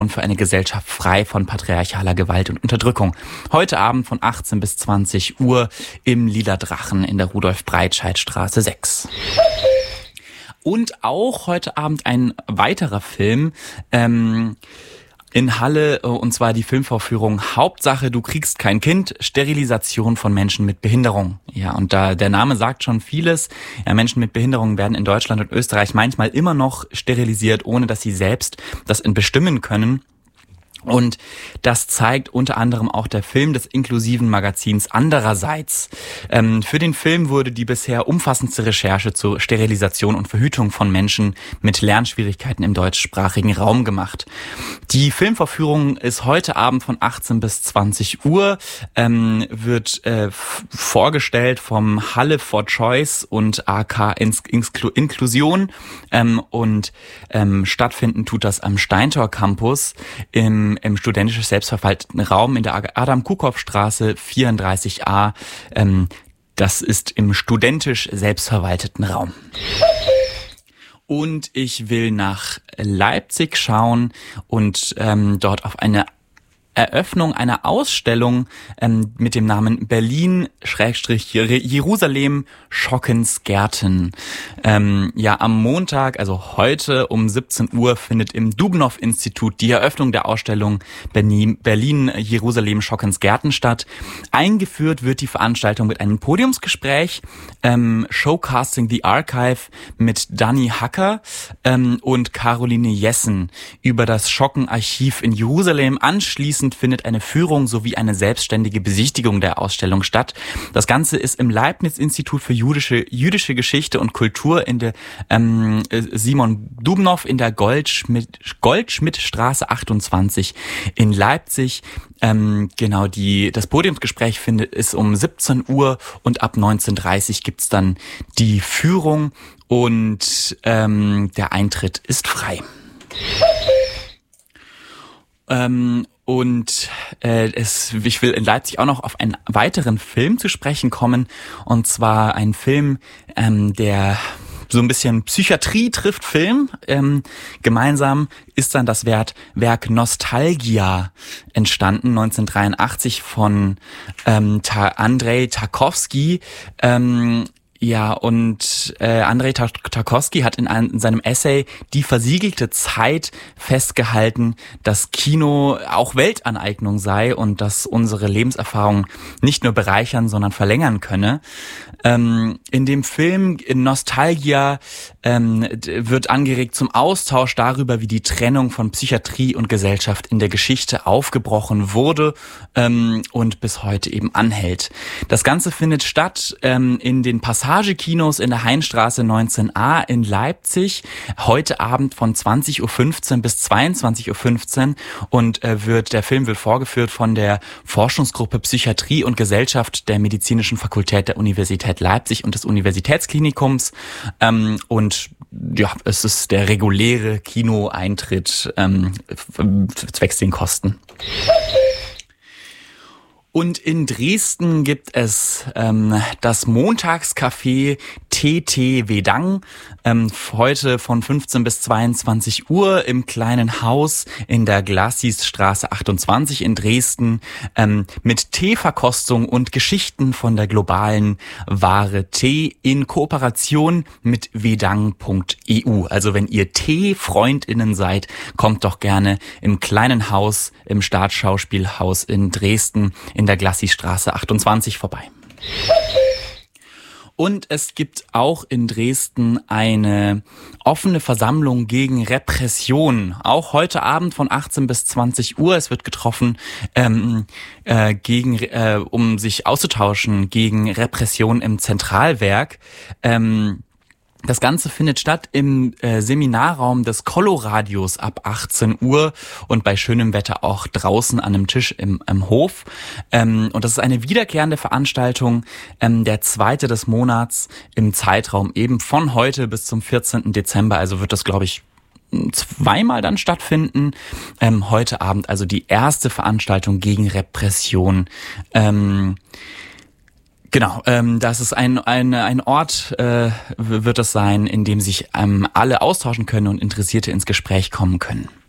und für eine Gesellschaft frei von patriarchaler Gewalt und Unterdrückung. Heute Abend von 18 bis 20 Uhr im Lila Drachen in der Rudolf-Breitscheid-Straße 6. Und auch heute Abend ein weiterer Film in Halle, und zwar die Filmvorführung Hauptsache, du kriegst kein Kind, Sterilisation von Menschen mit Behinderung. Ja, und da der Name sagt schon vieles. Ja, Menschen mit Behinderung werden in Deutschland und Österreich manchmal immer noch sterilisiert, ohne dass sie selbst das bestimmen können. Und das zeigt unter anderem auch der Film des inklusiven Magazins Andererseits. Für den Film wurde die bisher umfassendste Recherche zur Sterilisation und Verhütung von Menschen mit Lernschwierigkeiten im deutschsprachigen Raum gemacht. Die Filmvorführung ist heute Abend von 18 bis 20 Uhr, wird vorgestellt vom Halle for Choice und AK Inklusion und stattfinden tut das am Steintor Campus im studentisch selbstverwalteten Raum in der Adam-Kuckhoff-Straße 34a. Das ist im studentisch selbstverwalteten Raum. Und ich will nach Leipzig schauen und dort auf eine Eröffnung einer Ausstellung mit dem Namen Berlin-Jerusalem Schockensgärten. Am Montag, also heute um 17 Uhr, findet im Dubnow-Institut die Eröffnung der Ausstellung Berlin-Jerusalem Schockensgärten statt. Eingeführt wird die Veranstaltung mit einem Podiumsgespräch, Showcasting the Archive mit Dani Hacker und Caroline Jessen über das Schockenarchiv in Jerusalem. Anschließend findet eine Führung sowie eine selbstständige Besichtigung der Ausstellung statt. Das Ganze ist im Leibniz-Institut für jüdische Geschichte und Kultur in der Simon Dubnow in der Goldschmidt-Straße 28 in Leipzig. Das Podiumsgespräch ist um 17 Uhr und ab 19:30 gibt's dann die Führung und der Eintritt ist frei. Ich will in Leipzig auch noch auf einen weiteren Film zu sprechen kommen, und zwar ein Film, der so ein bisschen Psychiatrie trifft Film. Gemeinsam ist dann das Werk Nostalgia entstanden, 1983 von Andrei Tarkowski. Andrei Tarkowski hat in seinem Essay Die versiegelte Zeit festgehalten, dass Kino auch Weltaneignung sei und dass unsere Lebenserfahrung nicht nur bereichern, sondern verlängern könne. In dem Film in Nostalgia wird angeregt zum Austausch darüber, wie die Trennung von Psychiatrie und Gesellschaft in der Geschichte aufgebrochen wurde und bis heute eben anhält. Das Ganze findet statt in den Passagekinos in der Heinstraße 19a in Leipzig, heute Abend von 20.15 Uhr bis 22.15 Uhr und der Film wird vorgeführt von der Forschungsgruppe Psychiatrie und Gesellschaft der Medizinischen Fakultät der Universität Leipzig und des Universitätsklinikums es ist der reguläre Kinoeintritt zwecks den Kosten. Und in Dresden gibt es das Montagscafé TT Wedang, heute von 15 bis 22 Uhr im kleinen Haus in der Glassisstraße 28 in Dresden, mit Teeverkostung und Geschichten von der globalen Ware Tee in Kooperation mit wedang.eu. Also wenn ihr Tee-FreundInnen seid, kommt doch gerne im kleinen Haus im Staatsschauspielhaus in Dresden in der Glassisstraße 28 vorbei. Und es gibt auch in Dresden eine offene Versammlung gegen Repression. Auch heute Abend von 18 bis 20 Uhr. Es wird getroffen, um sich auszutauschen gegen Repression im Zentralwerk. Das Ganze findet statt im Seminarraum des Coloradios ab 18 Uhr und bei schönem Wetter auch draußen an einem Tisch im Hof. Und das ist eine wiederkehrende Veranstaltung, der zweite des Monats im Zeitraum eben von heute bis zum 14. Dezember. Also wird das, glaube ich, zweimal dann stattfinden. Heute Abend also die erste Veranstaltung gegen Repression. Das ist ein Ort, wird es sein, in dem sich alle austauschen können und Interessierte ins Gespräch kommen können.